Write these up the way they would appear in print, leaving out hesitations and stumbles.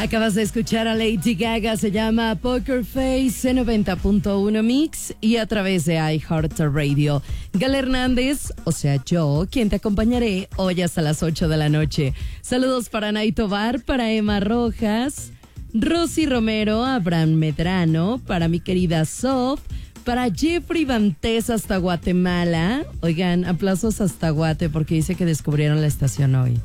Acabas de escuchar a Lady Gaga, se llama Poker Face en 90.1 Mix y a través de iHeartRadio. Gal Hernández, o sea yo, quien te acompañaré hoy hasta las 8 de la noche. Saludos para Nay Tobar, para Emma Rojas, Rosy Romero, Abraham Medrano, para mi querida Sof, para Jeffrey Vantés hasta Guatemala. Oigan, aplausos hasta Guate porque dice que descubrieron la estación hoy.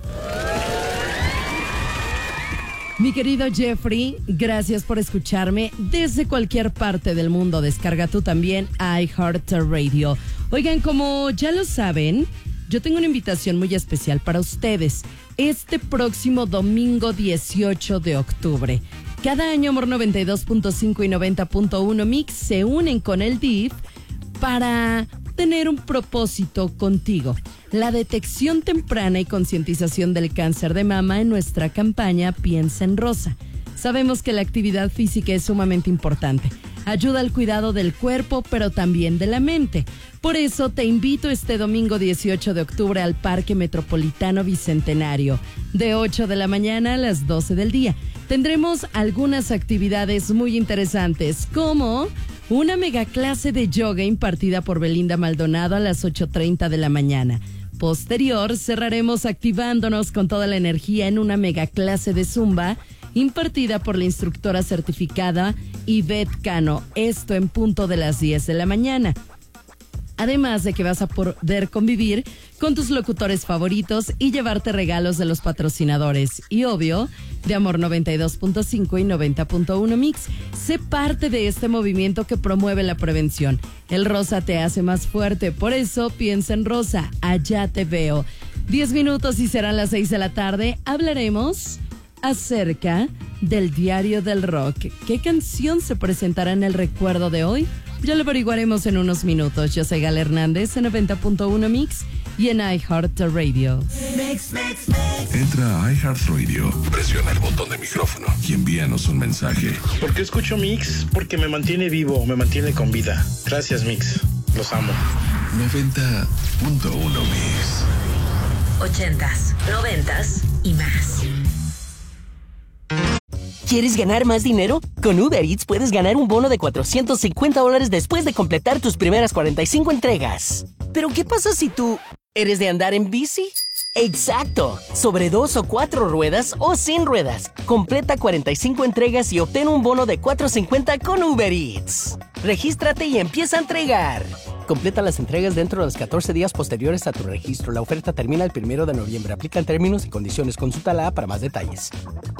Mi querido Jeffrey, gracias por escucharme desde cualquier parte del mundo. Descarga tú también iHeartRadio. Oigan, como ya lo saben, yo tengo una invitación muy especial para ustedes. Este próximo domingo 18 de octubre. Cada año Amor 92.5 y 90.1 Mix se unen con el DIF para tener un propósito contigo. La detección temprana y concientización del cáncer de mama en nuestra campaña Piensa en Rosa. Sabemos que la actividad física es sumamente importante. Ayuda al cuidado del cuerpo, pero también de la mente. Por eso te invito este domingo 18 de octubre al Parque Metropolitano Bicentenario, de 8 de la mañana a las 12 del día. Tendremos algunas actividades muy interesantes, como una mega clase de yoga impartida por Belinda Maldonado a las 8:30 de la mañana. Posterior, cerraremos activándonos con toda la energía en una mega clase de zumba impartida por la instructora certificada Ivette Cano, esto en punto de las 10 de la mañana. Además de que vas a poder convivir con tus locutores favoritos y llevarte regalos de los patrocinadores. Y obvio, de Amor 92.5 y 90.1 Mix. Sé parte de este movimiento que promueve la prevención. El rosa te hace más fuerte, por eso piensa en Rosa. Allá te veo. 10 minutos y serán las 6 de la tarde. Hablaremos acerca del Diario del Rock. ¿Qué canción se presentará en el recuerdo de hoy? Ya lo averiguaremos en unos minutos. Yo soy Gal Hernández en 90.1 Mix y en iHeartRadio. Entra a iHeartRadio, presiona el botón de micrófono y envíanos un mensaje. ¿Por qué escucho Mix? Porque me mantiene vivo, me mantiene con vida. Gracias, Mix. Los amo. 90.1 Mix. 80s, 90s y más. ¿Quieres ganar más dinero? Con Uber Eats puedes ganar un bono de $450 después de completar tus primeras 45 entregas. ¿Pero qué pasa si tú eres de andar en bici? ¡Exacto! Sobre 2 o 4 ruedas o sin ruedas. Completa 45 entregas y obtén un bono de $450 con Uber Eats. Regístrate y empieza a entregar. Completa las entregas dentro de los 14 días posteriores a tu registro. La oferta termina el 1 de noviembre. Aplican términos y condiciones. Consulta la app para más detalles.